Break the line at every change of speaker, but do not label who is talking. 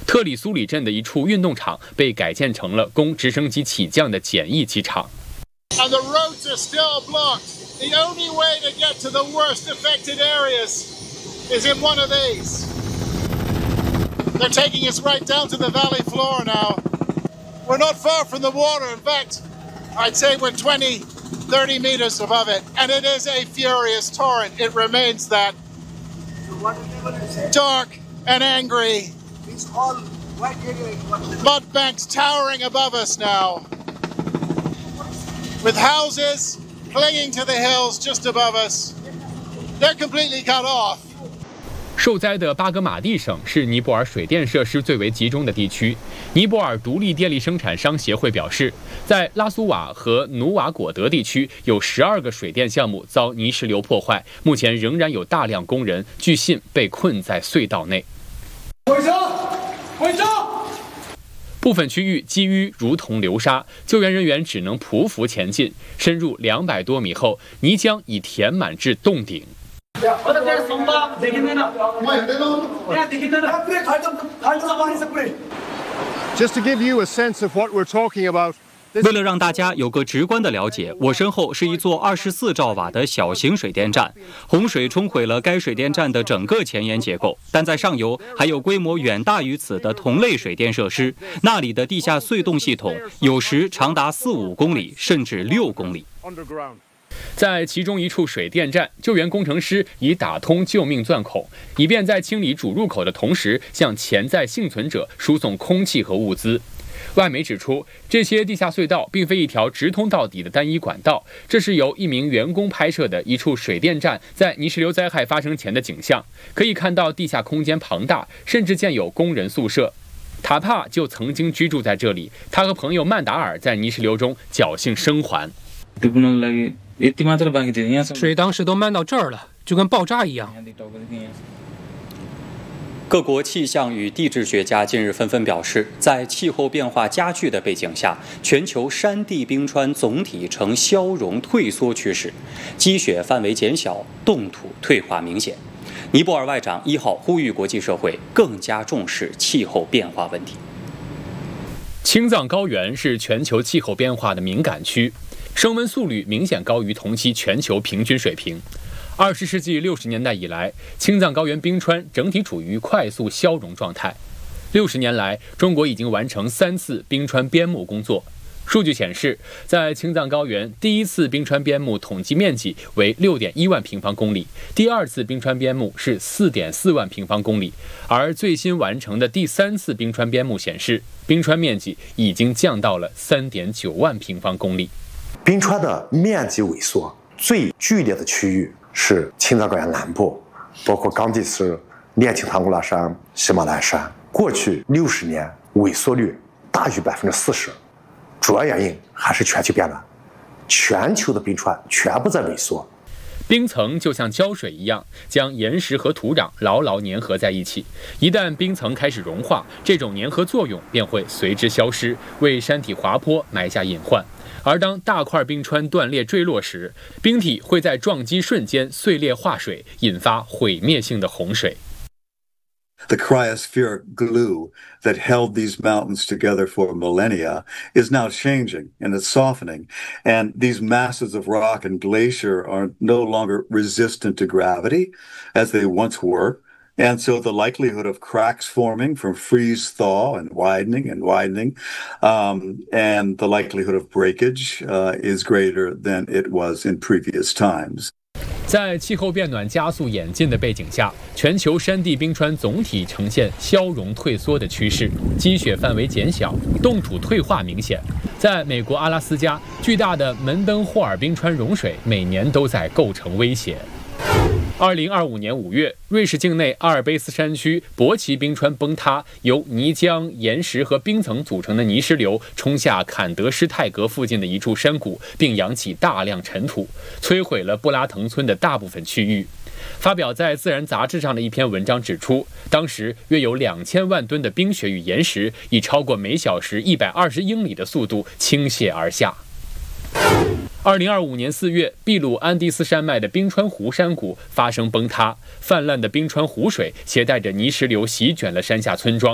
特里苏里镇的一处运动场被改建成了供直升机起降的简易机场。
And the roads are still blocked. The only way to get to the worst affected areas is in one of these. They're taking us right down to the valley floor now. We're not far from the water. In fact, I'd say we're 20, 30 meters above it. And it is a furious torrent. It remains that dark and angry. Mud banks towering above us now, with houses clinging to the hills just above us. They're completely cut off.
受灾的巴格马蒂省是尼泊尔水电设施最为集中的地区。尼泊尔独立电力生产商协会表示，在拉苏瓦和努瓦果德地区有12个水电项目遭泥石流破坏，目前仍然有大量工人据信被困在隧道内。部分区域积淤如同流沙，救援人员只能匍匐前进，深入200多米后，泥浆已填满至洞顶。
Just to give you a sense of what we're talking about.
为了让大家有个直观的了解，我身后是一座24兆瓦的小型水电站。洪水冲毁了该水电站的整个前沿结构，但在上游还有规模远大于此的同类水电设施，那里的地下隧洞系统有时长达4-5公里，甚至6公里。
在其中一处水电站，救援工程师已打通救命钻孔，以便在清理主入口的同时，向潜在幸存者输送空气和物资。外媒指出，这些地下隧道并非一条直通到底的单一管道，这是由一名员工拍摄的一处水电站在泥石流灾害发生前的景象。可以看到地下空间庞大，甚至建有工人宿舍。塔帕就曾经居住在这里，他和朋友曼达尔在泥石流中侥幸生还。
水当时都漫到这儿了，就跟爆炸一样。
各国气象与地质学家近日纷纷表示，在气候变化加剧的背景下，全球山地冰川总体呈消融退缩趋势，积雪范围减小，冻土退化明显。尼泊尔外长1号呼吁国际社会更加重视气候变化问题。
青藏高原是全球气候变化的敏感区，升温速率明显高于同期全球平均水平。20世纪60年代以来，青藏高原冰川整体处于快速消融状态。60年来，中国已经完成3次冰川边牧工作。数据显示，在青藏高原，第一次冰川边牧统计面积为6.1万平方公里，第二次冰川边牧是4.4万平方公里，而最新完成的第3次冰川边牧显示，冰川面积已经降到了3.9万平方公里。
冰川的面积萎缩最剧烈的区域是青藏高原南部，包括冈底斯、炼青唐古拉山、喜马拉雅山。过去60年萎缩率大于40%，主要原因还是全球变暖，全球的冰川全部在萎缩。
冰层就像胶水一样，将岩石和土壤牢牢粘合在一起。一旦冰层开始融化，这种粘合作用便会随之消失，为山体滑坡埋下隐患。而当大块冰川断裂坠落时，冰体会在撞击瞬间碎裂化水，引发毁灭性的洪水。
The cryospheric glue that held these mountains together for millennia is now changing and it's softening. And these masses of rock and glacier are no longer resistant to gravity as they once were. And so the likelihood of cracks forming from freeze thaw and widening, and the likelihood of breakage is greater than it was in previous times.
在气候变暖加速演进的背景下，全球山地冰川总体呈现消融退缩的趋势，积雪范围减小，冻土退化明显。在美国阿拉斯加，巨大的门登霍尔冰川融水每年都在构成威胁。2025年5月，瑞士境内阿尔卑斯山区博奇冰川崩塌，由泥浆、岩石和冰层组成的泥石流冲下坎德施泰格附近的一处山谷，并扬起大量尘土，摧毁了布拉腾村的大部分区域。发表在《自然》杂志上的一篇文章指出，当时约有2000万吨的冰雪与岩石以超过每小时120英里的速度倾泻而下。2025年4月，秘鲁安第斯山脉的冰川湖山谷发生崩塌，泛滥的冰川湖水携带着泥石流席卷了山下村庄。